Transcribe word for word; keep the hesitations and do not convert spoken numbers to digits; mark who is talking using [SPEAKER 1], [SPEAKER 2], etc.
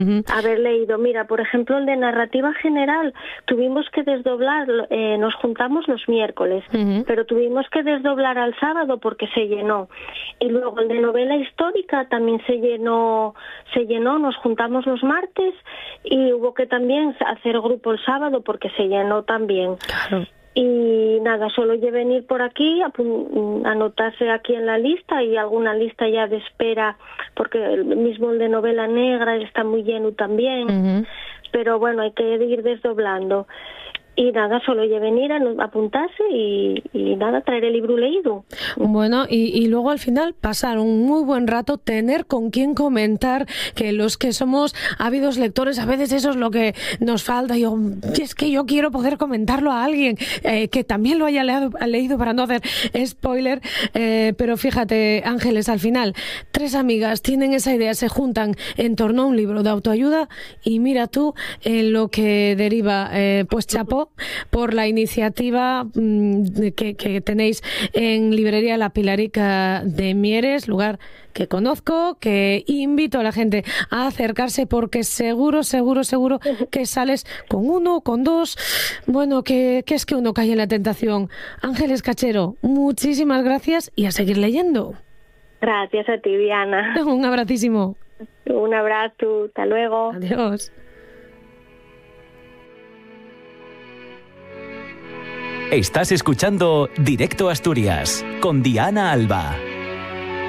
[SPEAKER 1] Uh-huh.
[SPEAKER 2] haber leído. Mira, por ejemplo, el de narrativa general, tuvimos que desdoblar, eh, nos juntamos los miércoles, uh-huh. pero tuvimos que desdoblar al sábado porque se llenó. Y luego el de novela histórica también se llenó, se llenó, nos juntamos los martes y hubo que también hacer grupo el sábado porque se llenó también.
[SPEAKER 1] Claro.
[SPEAKER 2] Y nada, solo lle venir por aquí, anotarse aquí en la lista y alguna lista ya de espera, porque el mismo el de novela negra está muy lleno también, uh-huh. pero bueno, hay que ir desdoblando. Y nada, solo lle venir a apuntarse y, y nada, traer el libro leído.
[SPEAKER 1] Bueno, y, y luego al final pasar un muy buen rato, tener con quién comentar, que los que somos ávidos lectores, a veces eso es lo que nos falta. Yo, es que yo quiero poder comentarlo a alguien eh, que también lo haya leado, leído para no hacer spoiler, eh, pero fíjate, Ángeles, al final, tres amigas tienen esa idea, se juntan en torno a un libro de autoayuda y mira tú en lo que deriva, eh, pues chapó por la iniciativa mmm, que, que tenéis en Librería La Pilarica de Mieres, lugar que conozco, que invito a la gente a acercarse porque seguro, seguro, seguro que sales con uno, con dos, bueno, que, que es que uno cae en la tentación. Ángeles Cachero, muchísimas gracias y a seguir leyendo.
[SPEAKER 2] Gracias a ti, Diana.
[SPEAKER 1] Un abracísimo.
[SPEAKER 2] Un abrazo, hasta luego.
[SPEAKER 1] Adiós.
[SPEAKER 3] Estás escuchando Directo Asturias con Diana Alba.